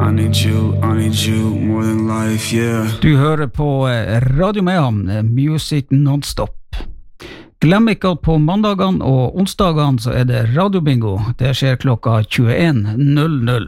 I need you more than life, yeah. Du hører på Radio Mayhem, Music Non-Stop. Glem ikke at på mandagene og onsdagene så det radiobingo. Det skjer klokka 21:00.